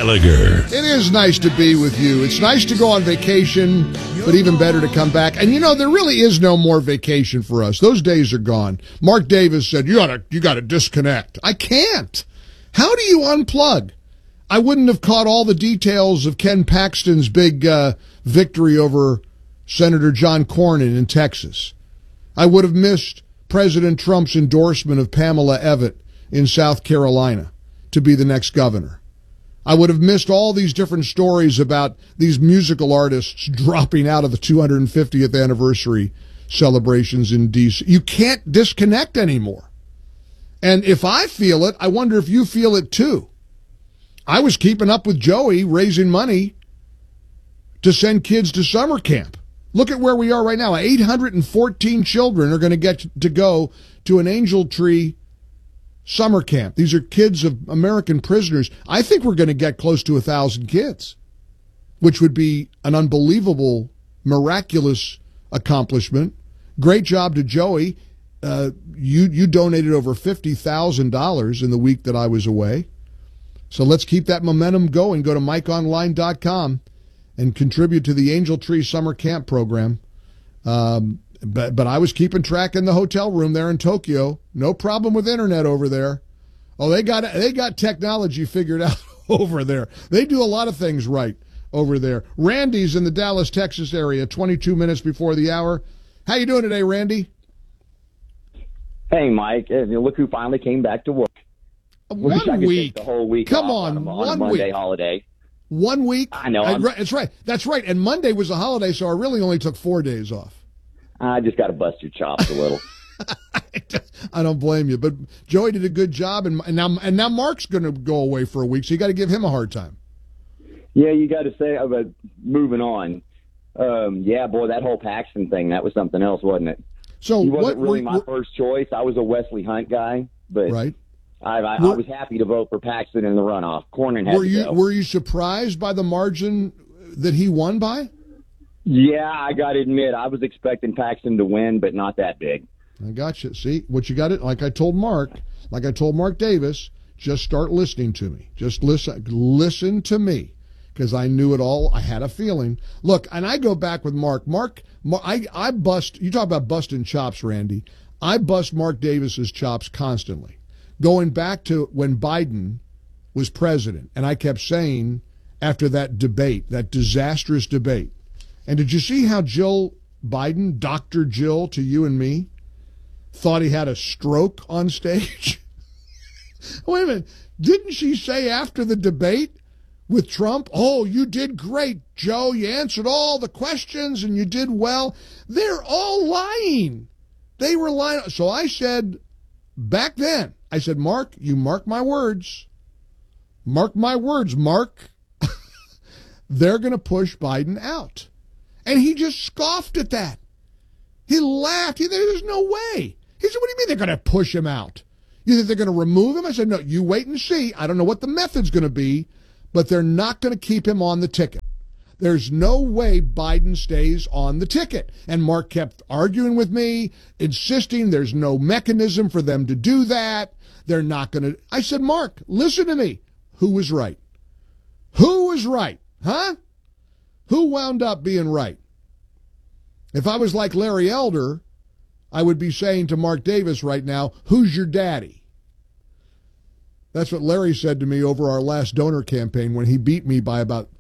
Gallagher. It is nice to be with you. It's nice to go on vacation, but even better to come back. And you know, there really is no more vacation for us. Those days are gone. Mark Davis said, you gotta disconnect. I can't. How do you unplug? I wouldn't have caught all the details of Ken Paxton's big victory over Senator John Cornyn in Texas. I would have missed President Trump's endorsement of Pamela Evett in South Carolina to be the next governor. I would have missed all these different stories about these musical artists dropping out of the 250th anniversary celebrations in D.C. You can't disconnect anymore. And if I feel it, I wonder if you feel it too. I was keeping up with Joey, raising money to send kids to summer camp. Look at where we are right now. 814 children are going to get to go to an Angel Tree summer camp. These are kids of American prisoners. I think we're going to get close to 1,000 kids, which would be an unbelievable, miraculous accomplishment. Great job to Joey. You donated over $50,000 in the week that I was away. So let's keep that momentum going. Go to MikeOnline.com and contribute to the Angel Tree Summer Camp program. But I was keeping track in the hotel room there in Tokyo. No problem with internet over there. Oh, they got technology figured out over there. They do a lot of things right over there. Randy's in the Dallas, Texas area, 22 minutes before the hour. How you doing today, Randy? Hey, Mike. Look who finally came back to work. One week. The whole week. Come on a Monday week. Holiday. 1 week? I know. That's right. That's right. And Monday was a holiday, so I really only took 4 days off. I just got to bust your chops a little. I don't blame you. But Joey did a good job, and now Mark's going to go away for a week, so you got to give him a hard time. Yeah, you got to say about moving on. Yeah, boy, that whole Paxton thing, that was something else, wasn't it? So he wasn't really my first choice. I was a Wesley Hunt guy, but right. I was happy to vote for Paxton in the runoff. Cornyn had to go. Were you surprised by the margin that he won by? Yeah, I got to admit, I was expecting Paxton to win, but not that big. I got you. See, what you got it, like I told Mark Davis, just start listening to me. Just listen to me, because I knew it all. I had a feeling. Look, and I go back with Mark. I bust, you talk about busting chops, Randy. I bust Mark Davis's chops constantly. Going back to when Biden was president, and I kept saying after that debate, that disastrous debate, and did you see how Jill Biden, Dr. Jill to you and me, thought he had a stroke on stage? Wait a minute. Didn't she say after the debate with Trump, oh, you did great, Joe. You answered all the questions and you did well. They're all lying. They were lying. So I said back then, I said, Mark, you mark my words. Mark my words, Mark. They're going to push Biden out. And he just scoffed at that. He laughed. There's no way. He said, what do you mean they're going to push him out? You think they're going to remove him? I said, no, you wait and see. I don't know what the method's going to be, but they're not going to keep him on the ticket. There's no way Biden stays on the ticket. And Mark kept arguing with me, insisting there's no mechanism for them to do that. They're not going to. I said, Mark, listen to me. Who was right? Who was right? Huh? Who wound up being right? If I was like Larry Elder, I would be saying to Mark Davis right now, who's your daddy? That's what Larry said to me over our last donor campaign when he beat me by about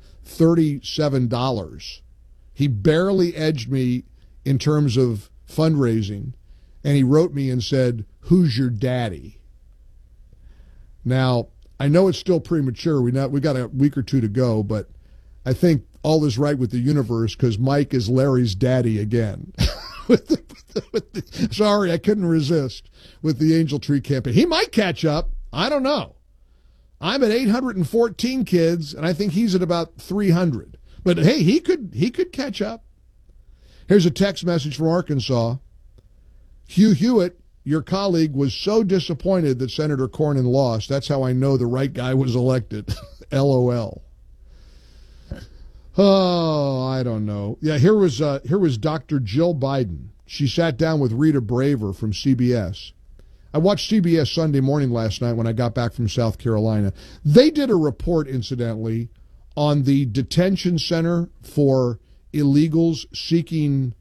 $37. He barely edged me in terms of fundraising, and he wrote me and said, who's your daddy? Now, I know it's still premature. We got a week or two to go, but I think all is right with the universe because Mike is Larry's daddy again. Sorry, I couldn't resist with the Angel Tree campaign. He might catch up. I don't know. I'm at 814 kids, and I think he's at about 300. But hey, he could catch up. Here's a text message from Arkansas. Hugh Hewitt, your colleague, was so disappointed that Senator Cornyn lost. That's how I know the right guy was elected. LOL. Oh, I don't know. Yeah, here was Dr. Jill Biden. She sat down with Rita Braver from CBS. I watched CBS Sunday Morning last night when I got back from South Carolina. They did a report, incidentally, on the detention center for illegals seeking,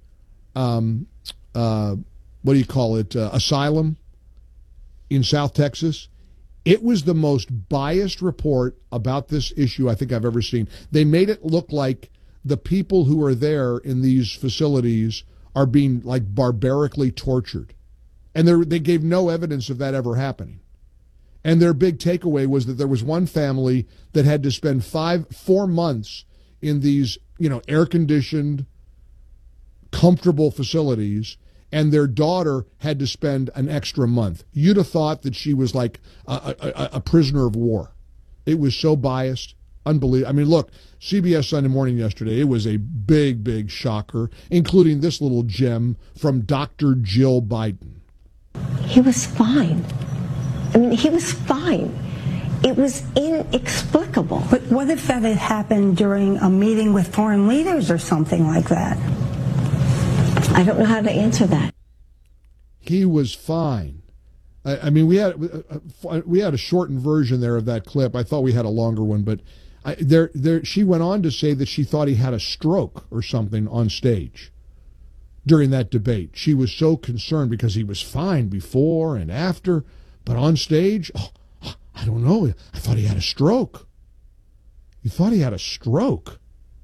asylum in South Texas. It was the most biased report about this issue I think I've ever seen. They made it look like the people who are there in these facilities are being like barbarically tortured. And they gave no evidence of that ever happening. And their big takeaway was that there was one family that had to spend 4 months in these, air-conditioned, comfortable facilities, and their daughter had to spend an extra month. You'd have thought that she was like a prisoner of war. It was so biased. Unbelievable. I mean, look, CBS Sunday Morning yesterday, it was a big, big shocker, including this little gem from Dr. Jill Biden. He was fine. I mean, he was fine. It was inexplicable. But what if that had happened during a meeting with foreign leaders or something like that? I don't know how to answer that. He was fine. I mean, we had a shortened version there of that clip. I thought we had a longer one, but she went on to say that she thought he had a stroke or something on stage during that debate. She was so concerned because he was fine before and after, but on stage, I don't know. I thought he had a stroke. You thought he had a stroke.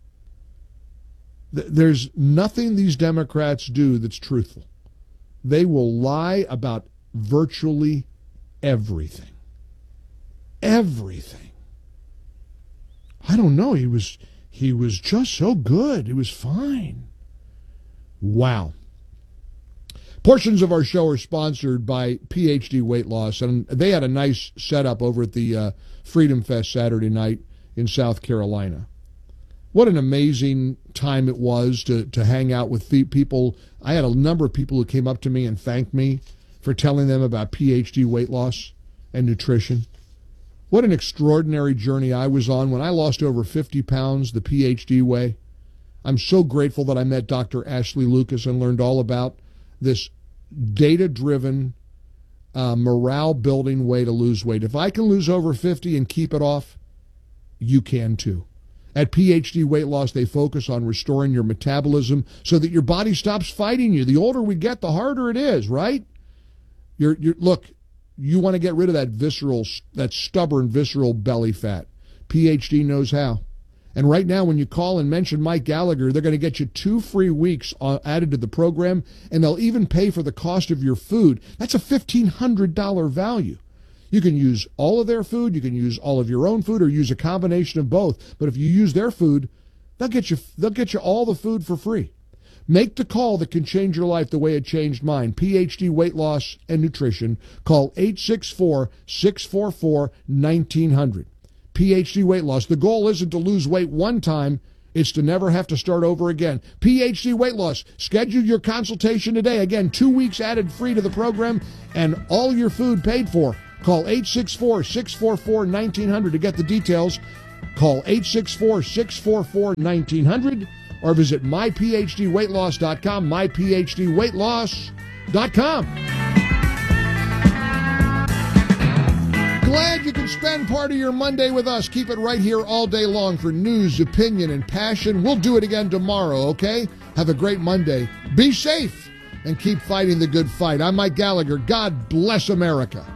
There's nothing these Democrats do that's truthful. They will lie about virtually everything. Everything. I don't know. He was just so good. He was fine. Wow. Portions of our show are sponsored by PhD Weight Loss, and they had a nice setup over at the Freedom Fest Saturday night in South Carolina. What an amazing time it was to hang out with people. I had a number of people who came up to me and thanked me for telling them about PhD Weight Loss and nutrition. What an extraordinary journey I was on when I lost over 50 pounds the PhD way. I'm so grateful that I met Dr. Ashley Lucas and learned all about this data-driven, morale-building way to lose weight. If I can lose over 50 and keep it off, you can too. At PhD Weight Loss, they focus on restoring your metabolism so that your body stops fighting you. The older we get, the harder it is, right? Look, you want to get rid of that stubborn, visceral belly fat. PhD knows how. And right now, when you call and mention Mike Gallagher, they're going to get you 2 free weeks added to the program, and they'll even pay for the cost of your food. That's a $1,500 value. You can use all of their food, you can use all of your own food, or use a combination of both. But if you use their food, they'll get you all the food for free. Make the call that can change your life the way it changed mine. PhD Weight Loss and Nutrition. Call 864-644-1900. PhD Weight Loss. The goal isn't to lose weight one time. It's to never have to start over again. PhD Weight Loss. Schedule your consultation today. Again, 2 weeks added free to the program and all your food paid for. Call 864-644-1900 to get the details. Call 864-644-1900 or visit myphdweightloss.com, myphdweightloss.com. Glad you can spend part of your Monday with us. Keep it right here all day long for news, opinion, and passion. We'll do it again tomorrow, okay? Have a great Monday. Be safe and keep fighting the good fight. I'm Mike Gallagher. God bless America.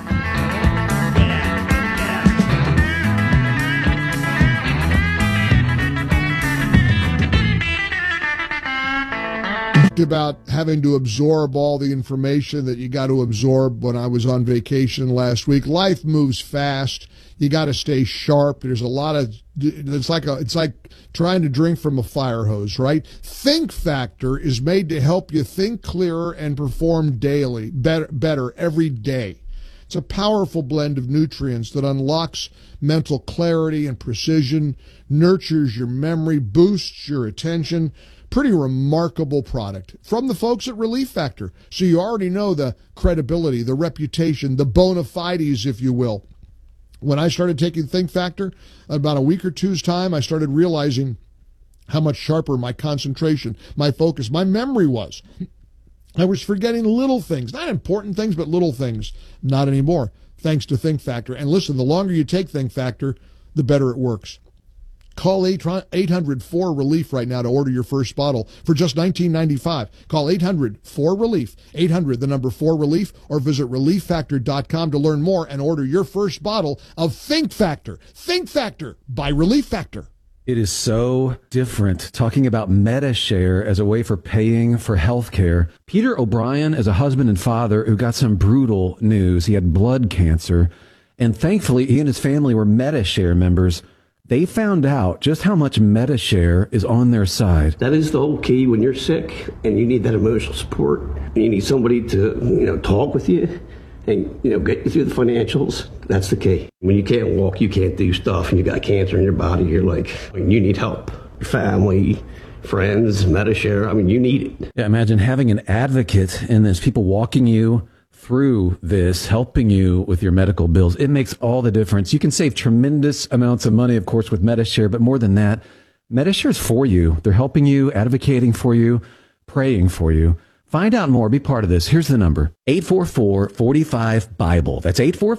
About having to absorb all the information that you got to absorb when I was on vacation last week. Life moves fast. You got to stay sharp. There's a lot of it's like trying to drink from a fire hose, right? Think Factor is made to help you think clearer and perform daily better every day. It's a powerful blend of nutrients that unlocks mental clarity and precision, nurtures your memory, boosts your attention. Pretty remarkable product from the folks at Relief Factor. So you already know the credibility, the reputation, the bona fides, if you will. When I started taking Think Factor, about a week or two's time, I started realizing how much sharper my concentration, my focus, my memory was. I was forgetting little things, not important things, but little things. Not anymore, thanks to Think Factor. And listen, the longer you take Think Factor, the better it works. Call 800-4RELIEF right now to order your first bottle for just $19.95. Call 800-4RELIEF, 800, the number 4RELIEF, or visit ReliefFactor.com to learn more and order your first bottle of Think Factor. Think Factor by Relief Factor. It is so different talking about MediShare as a way for paying for health care. Peter O'Brien is a husband and father who got some brutal news. He had blood cancer, and thankfully he and his family were MediShare members. They found out just how much MediShare is on their side. That is the whole key when you're sick and you need that emotional support. And you need somebody to, talk with you and, get you through the financials. That's the key. When you can't walk, you can't do stuff, and you got cancer in your body, you're like, you need help. Your family, friends, MediShare, you need it. Yeah, imagine having an advocate in this, people walking you through this, helping you with your medical bills. It makes all the difference. You can save tremendous amounts of money, of course, with MediShare, but more than that, MediShare is for you. They're helping you, advocating for you, praying for you. Find out more. Be part of this. Here's the number, 844-45-BIBLE. That's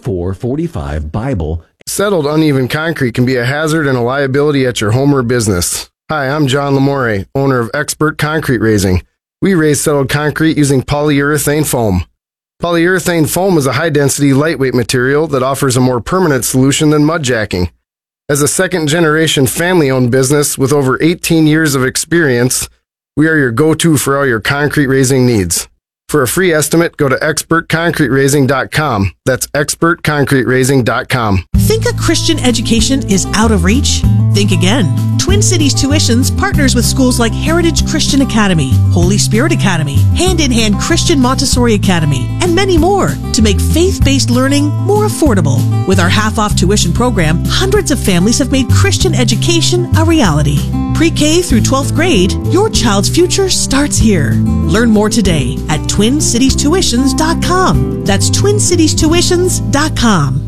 844-45-BIBLE. Settled uneven concrete can be a hazard and a liability at your home or business. Hi, I'm John Lamore, owner of Expert Concrete Raising. We raise settled concrete using polyurethane foam. Polyurethane foam is a high-density, lightweight material that offers a more permanent solution than mud jacking. As a second-generation family-owned business with over 18 years of experience, we are your go-to for all your concrete raising needs. For a free estimate, go to expertconcreteraising.com. That's expertconcreteraising.com. Think a Christian education is out of reach? Think again. Twin Cities Tuitions partners with schools like Heritage Christian Academy, Holy Spirit Academy, Hand in Hand Christian Montessori Academy, and many more to make faith-based learning more affordable. With our half-off tuition program, hundreds of families have made Christian education a reality. Pre-K through 12th grade, your child's future starts here. Learn more today at TwinCitiesTuitions.com. That's TwinCitiesTuitions.com.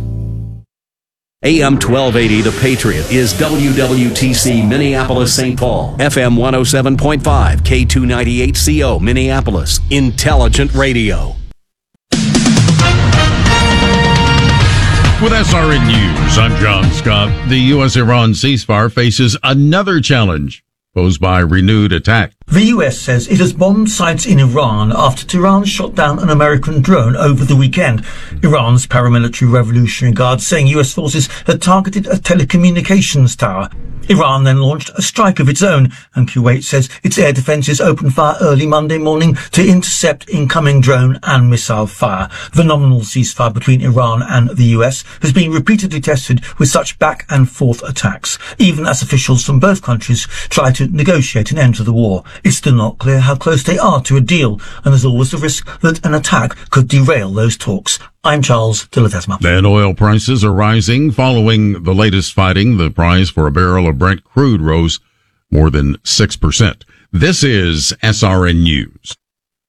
AM 1280, The Patriot, is WWTC Minneapolis, St. Paul. FM 107.5, K298CO, Minneapolis. Intelligent Radio. With SRN News, I'm John Scott. The U.S.-Iran ceasefire faces another challenge posed by a renewed attack. The U.S. says it has bombed sites in Iran after Tehran shot down an American drone over the weekend. Iran's paramilitary Revolutionary Guard saying U.S. forces had targeted a telecommunications tower. Iran then launched a strike of its own, and Kuwait says its air defences opened fire early Monday morning to intercept incoming drone and missile fire. The nominal ceasefire between Iran and the US has been repeatedly tested with such back and forth attacks, even as officials from both countries try to negotiate an end to the war. It's still not clear how close they are to a deal, and there's always the risk that an attack could derail those talks. I'm Charles de Ledesma. Then oil prices are rising following the latest fighting. The price for a barrel of Brent crude rose more than 6%. This is SRN News.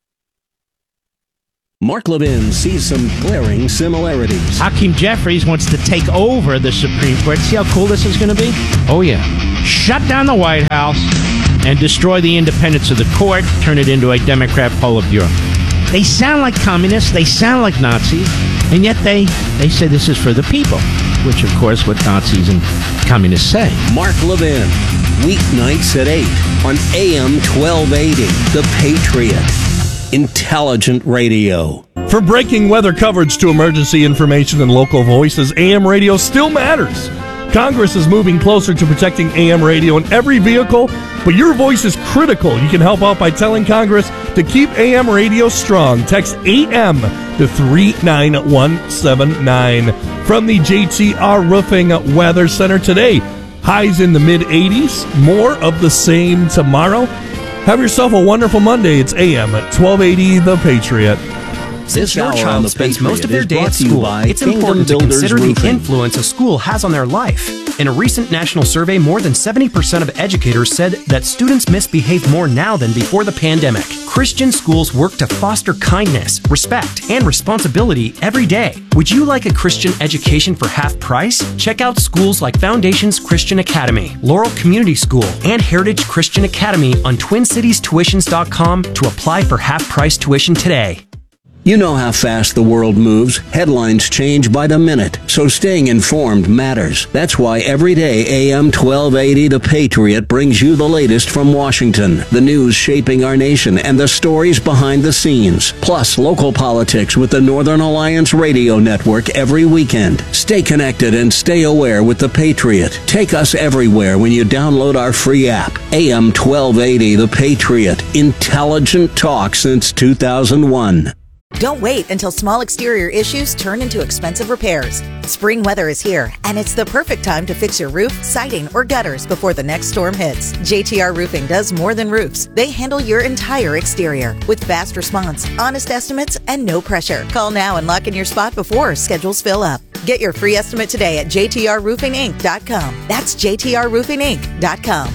Mark Levin sees some glaring similarities. Hakeem Jeffries wants to take over the Supreme Court. See how cool this is going to be? Oh, yeah. Shut down the White House and destroy the independence of the court, turn it into a Democrat Politburo. They sound like communists, they sound like Nazis, and yet they say this is for the people, which, of course, what Nazis and communists say. Mark Levin, weeknights at 8 on AM 1280, The Patriot. Intelligent Radio. For breaking weather coverage to emergency information and local voices, AM radio still matters. Congress is moving closer to protecting AM radio in every vehicle, but your voice is critical. You can help out by telling Congress to keep AM radio strong. Text AM to 39179. From the JTR Roofing Weather Center today, highs in the mid-80s, more of the same tomorrow. Have yourself a wonderful Monday. It's AM at 1280 The Patriot. Since your child spends most of their day at school, it's important to consider the influence a school has on their life. In a recent national survey, more than 70% of educators said that students misbehave more now than before the pandemic. Christian schools work to foster kindness, respect, and responsibility every day. Would you like a Christian education for half price? Check out schools like Foundations Christian Academy, Laurel Community School, and Heritage Christian Academy on TwinCitiesTuitions.com to apply for half-price tuition today. You know how fast the world moves. Headlines change by the minute, so staying informed matters. That's why every day AM 1280 The Patriot brings you the latest from Washington, the news shaping our nation, and the stories behind the scenes. Plus, local politics with the Northern Alliance Radio Network every weekend. Stay connected and stay aware with The Patriot. Take us everywhere when you download our free app. AM 1280 The Patriot. Intelligent talk since 2001. Don't wait until small exterior issues turn into expensive repairs. Spring weather is here, and it's the perfect time to fix your roof, siding, or gutters before the next storm hits. JTR Roofing does more than roofs. They handle your entire exterior with fast response, honest estimates, and no pressure. Call now and lock in your spot before schedules fill up. Get your free estimate today at jtrroofinginc.com. That's jtrroofinginc.com.